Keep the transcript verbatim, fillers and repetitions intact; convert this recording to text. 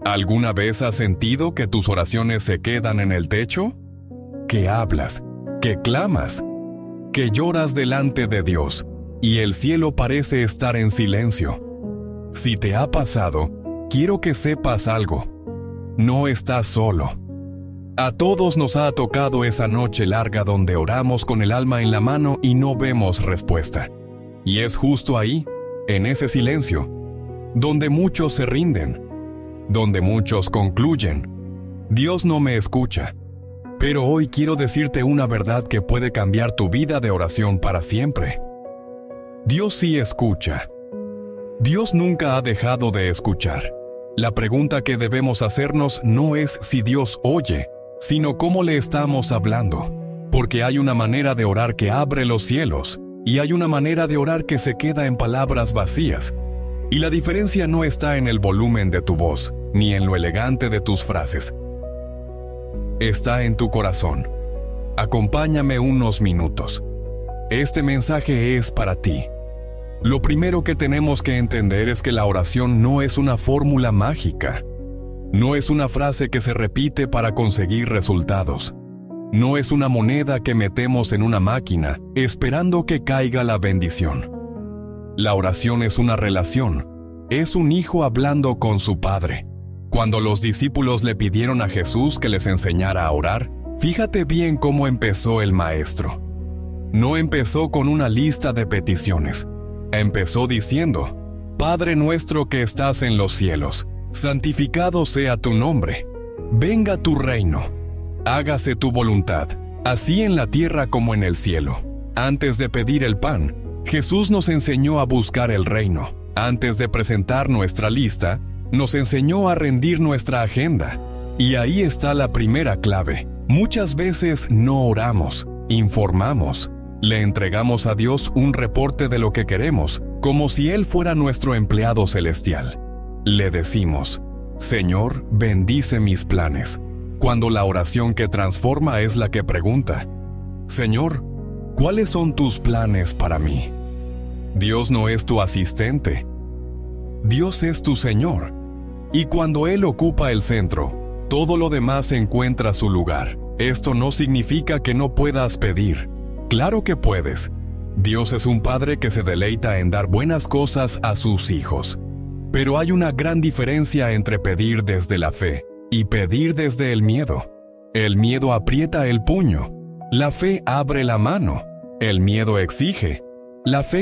¿Alguna vez has sentido que tus oraciones se quedan en el techo? Que hablas, que clamas, que lloras delante de Dios, y el cielo parece estar en silencio. Si te ha pasado, quiero que sepas algo. No estás solo. A todos nos ha tocado esa noche larga donde oramos con el alma en la mano y no vemos respuesta. Y es justo ahí, en ese silencio, donde muchos se rinden, donde muchos concluyen: Dios no me escucha. Pero hoy quiero decirte una verdad que puede cambiar tu vida de oración para siempre. Dios sí escucha. Dios nunca ha dejado de escuchar. La pregunta que debemos hacernos no es si Dios oye, sino cómo le estamos hablando. Porque hay una manera de orar que abre los cielos, y hay una manera de orar que se queda en palabras vacías. Y la diferencia no está en el volumen de tu voz, ni en lo elegante de tus frases. Está en tu corazón. Acompáñame unos minutos. Este mensaje es para ti. Lo primero que tenemos que entender es que la oración no es una fórmula mágica. No es una frase que se repite para conseguir resultados. No es una moneda que metemos en una máquina esperando que caiga la bendición. La oración es una relación. Es un hijo hablando con su padre. Cuando los discípulos le pidieron a Jesús que les enseñara a orar, fíjate bien cómo empezó el maestro. No empezó con una lista de peticiones. Empezó diciendo: Padre nuestro que estás en los cielos, santificado sea tu nombre. Venga tu reino. Hágase tu voluntad, así en la tierra como en el cielo. Antes de pedir el pan, Jesús nos enseñó a buscar el reino. Antes de presentar nuestra lista, nos enseñó a rendir nuestra agenda. Y ahí está la primera clave. Muchas veces no oramos, informamos. Le entregamos a Dios un reporte de lo que queremos, como si Él fuera nuestro empleado celestial. Le decimos: Señor, bendice mis planes, cuando la oración que transforma es la que pregunta: Señor, ¿cuáles son tus planes para mí? Dios no es tu asistente. Dios es tu Señor. Y cuando Él ocupa el centro, todo lo demás encuentra su lugar. Esto no significa que no puedas pedir. Claro que puedes. Dios es un padre que se deleita en dar buenas cosas a sus hijos. Pero hay una gran diferencia entre pedir desde la fe y pedir desde el miedo. El miedo aprieta el puño. La fe abre la mano. El miedo exige. La fe